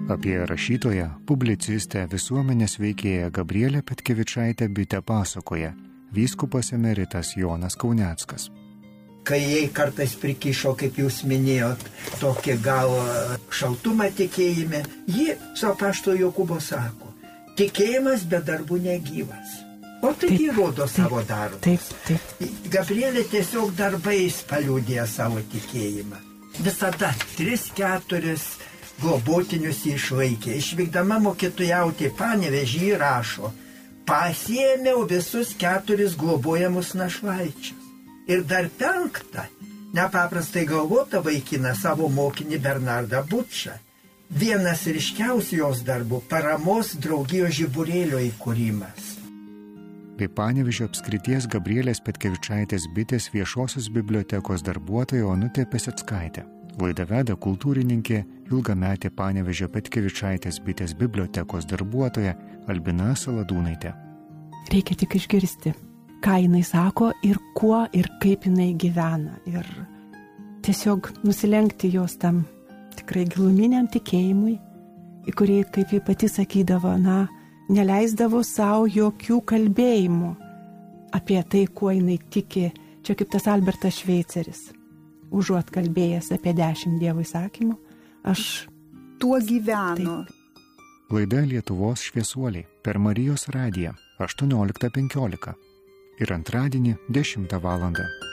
Apie rašytoją, publicistę, visuomenės veikėją Gabrielę Petkevičaitę Bitę pasakoja vyskupas emeritas Jonas Kauneckas. Kai jai kartais prikišo, kaip jūs minėjot, tokį gal šaltumą tikėjime, ji su apaštalo Jokūbo sako, tikėjimas be darbų negyvas. O tai įrodo savo darbą. Gabrielė tiesiog darbais paliudė savo tikėjimą. Visada 3-4 globotinius išlaikė. Išvykdama mokytojauti Panevėžį rašo, pasiėmiau visus 4 globojamus našlaičius. Ir dar 5, nepaprastai galvotą vaikiną savo mokinį Bernardą Bučą. Vienas ryškiausių jos darbų – paramos draugijos žiburėlio įkūrimas. Bei Panevėžio apskrities Gabrielės Petkevičaitės Bitės viešosios bibliotekos darbuotoja Onutė Peseckaitė. Laidą veda kultūrininkė, ilgametė Panevėžio Petkevičaitės Bitės bibliotekos darbuotoja Albina Saladūnaitė. Reikia tik išgirsti, ką jinai sako ir kuo ir kaip jinai gyvena. Ir tiesiog nusilenkti jos tam tikrai giluminiam tikėjimui, į kurį, kaip ji pati sakydavo, neleisdavo savo jokių kalbėjimų apie tai, kuo jinai tiki. Čia kaip tas Albertas Šveiceris. Užuot kalbėjęs apie 10 Dievo įsakymų, aš tuo gyvenu. Laida Lietuvos šviesuoliai per Marijos radiją 18:15 ir antradienį 10 val.